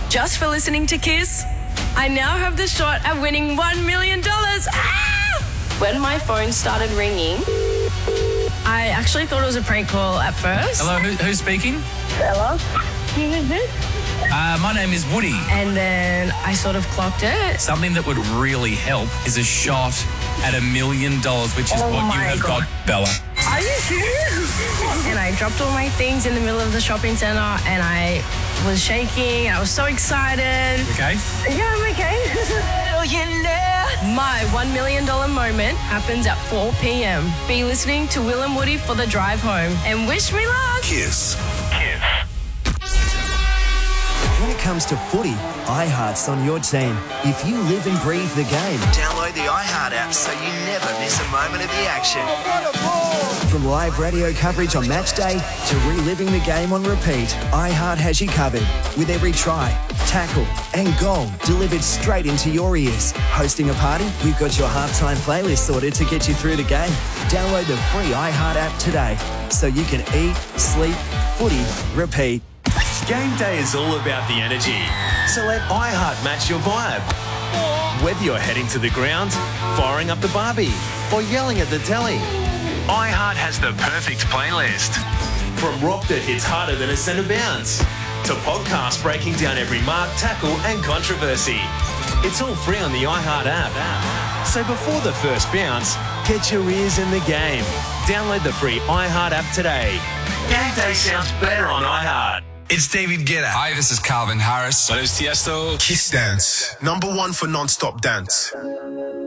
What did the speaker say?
just for listening to Kiss. I now have the shot at winning $1 million. When my phone started ringing, I actually thought it was a prank call at first. Hello, who's speaking? Hello? Who is this? My name is Woody. And then I sort of clocked it. Something that would really help is a shot at $1 million, which is what you have got, Bella. Are you serious? And I dropped all my things in the middle of the shopping centre and I was shaking. I was so excited. Okay? Yeah, I'm okay. My $1 million moment happens at 4 p.m. Be listening to Will and Woody for the drive home and wish me luck. Kiss. When it comes to footy, iHeart's on your team. If you live and breathe the game, Download the iHeart app so you never miss a moment of the action. from live radio coverage on match day to reliving the game on repeat, iHeart has you covered with every try, tackle and goal delivered straight into your ears. Hosting a party? We've got your halftime playlist sorted to get you through the game. Download the free iHeart app today so you can eat, sleep, footy, repeat. Game day is all about the energy, so let iHeart match your vibe. Whether you're heading to the ground, firing up the barbie, or yelling at the telly, iHeart has the perfect playlist. From rock that hits harder than a centre bounce, to podcasts breaking down every mark, tackle and controversy. It's all free on the iHeart app. So before the first bounce, get your ears in the game. Download the free iHeart app today. Game day sounds better on iHeart. It's David Guetta. Hi, this is Calvin Harris. My name is Tiesto. Kiss Dance. #1 for non-stop dance.